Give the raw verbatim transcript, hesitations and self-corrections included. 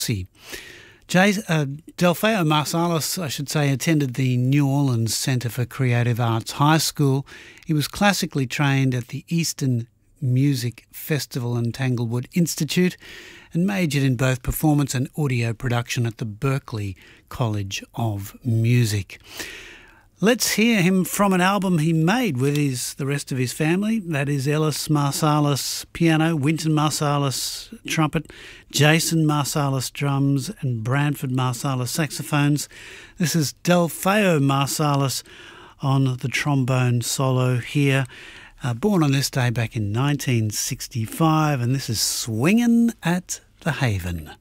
See. Jay, uh, Delfeo Marsalis, I should say, attended the New Orleans Center for Creative Arts High School. He was classically trained at the Eastern Music Festival and Tanglewood Institute and majored in both performance and audio production at the Berklee College of Music. Let's hear him from an album he made with his the rest of his family. That is Ellis Marsalis piano, Wynton Marsalis trumpet, Jason Marsalis drums and Branford Marsalis saxophones. This is Delfeo Marsalis on the trombone solo here. Uh, born on this day back in nineteen sixty-five, and this is Swingin' at the Haven.